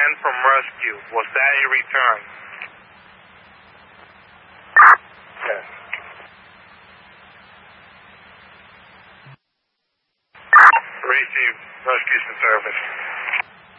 sent from rescue. Was that a return? Yes. Received. Rescue service.